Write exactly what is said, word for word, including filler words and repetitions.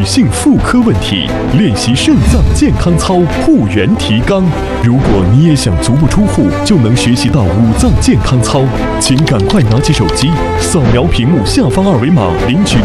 女性妇科问题，练习肾脏健康操护源提纲。如果你也想足不出户就能学习到五脏健康操，请赶快拿起手机，扫描屏幕下方二维码领取